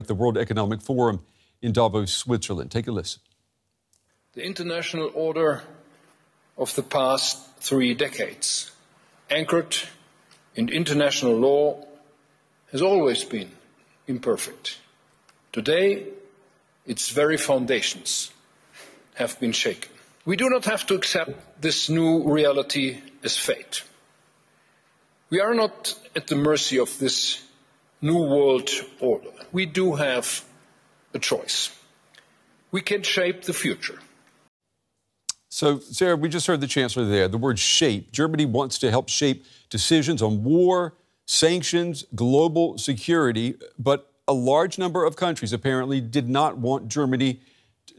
the World Economic Forum in Davos, Switzerland. Take a listen. The international order of the past 3 decades, anchored in international law, has always been imperfect. Today, its very foundations have been shaken. We do not have to accept this new reality as fate. We are not at the mercy of this new world order. We do have a choice. We can shape the future. So, Sarah, we just heard the Chancellor there. The word shape. Germany wants to help shape decisions on war, sanctions, global security, but a large number of countries apparently did not want Germany